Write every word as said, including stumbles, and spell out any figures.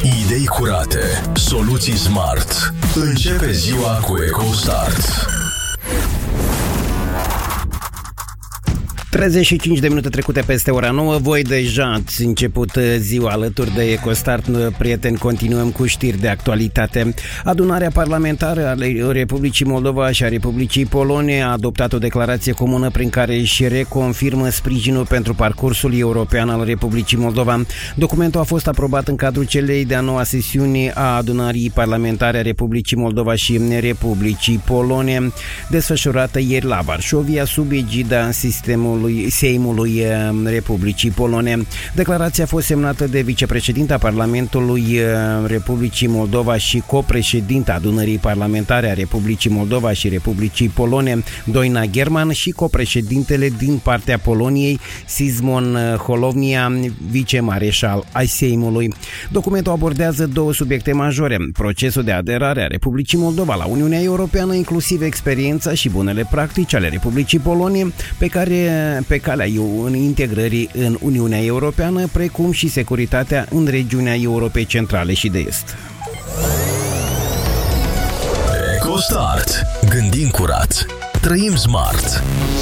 Idei curate, soluții smart. Începe ziua cu EcoStart. treizeci și cinci de minute trecute peste ora nouă. Voi deja ați început ziua alături de EcoStart. Prieteni, continuăm cu știri de actualitate. Adunarea parlamentară a Republicii Moldova și a Republicii Polonia a adoptat o declarație comună prin care își reconfirmă sprijinul pentru parcursul european al Republicii Moldova. Documentul a fost aprobat în cadrul celei de-a noua sesiuni a adunării parlamentare a Republicii Moldova și Republicii Polonia, desfășurată ieri la Varșovia sub egida sistemului Seimului Republicii Polone. Declarația a fost semnată de vicepreședinta Parlamentului Republicii Moldova și copreședinta adunării parlamentare a Republicii Moldova și Republicii Polone, Doina German, și copreședintele din partea Poloniei, Szymon Hołownia, vicemareșal ai Seimului. Documentul abordează două subiecte majore: procesul de aderare a Republicii Moldova la Uniunea Europeană, inclusiv experiența și bunele practici ale Republicii Polone pe care pe calea integrării în Uniunea Europeană, precum și securitatea în regiunea Europei Centrale și de Est. EcoStart. Gândim curat. Trăim smart.